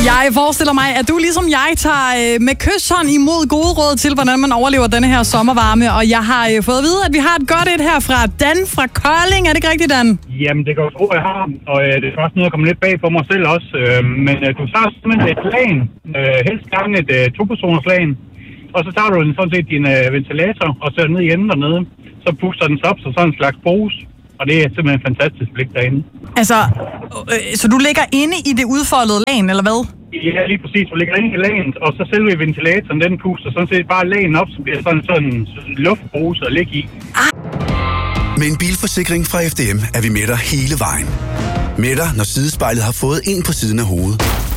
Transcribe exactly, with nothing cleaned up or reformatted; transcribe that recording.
Jeg forestiller mig, at du ligesom jeg tager øh, med kysshånd imod gode råd til, hvordan man overlever denne her sommervarme. Og jeg har øh, fået at vide, at vi har et godt et her fra Dan fra Kolding. Er det ikke rigtigt, Dan? Jamen, det kan jeg tro, jeg har. Og øh, det er faktisk noget, der kommer lidt bag på mig selv også. Øh, men øh, du tager simpelthen et lagen, øh, helst gerne et øh, to-personers lagen. Og så tager du den sådan set din øh, ventilator og sætter den ned i enden dernede. Så puster den sig op, så sådan en slags pose. Og det er simpelthen en fantastisk blik derinde. Altså, øh, så du ligger inde i det udfoldede lagen, eller hvad? Ja, lige præcis. Du ligger inde i lagen, og så selve ventilatoren, den puster sådan set bare lagen op, så bliver sådan, sådan en luftpose at ligge i. Ah. Med en bilforsikring fra F D M er vi med dig hele vejen. Med dig, når sidespejlet har fået en på siden af hovedet.